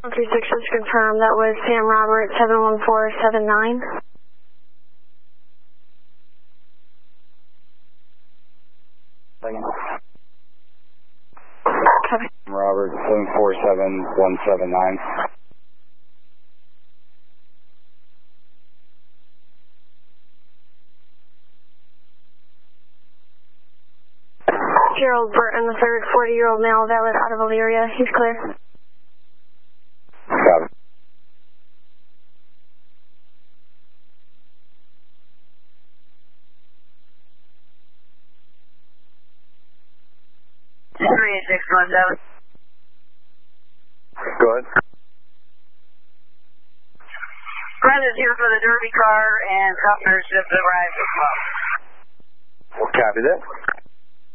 136, just to confirm, that was Sam Robert 71479. Second. Copy. Robert 747179. Gerald Burton III, 40-year-old male, valid out of Elyria. He's clear. Copy. Three 617. Go ahead. Brenda's here for the Derby car and Cuffner ships arrived. We'll copy that.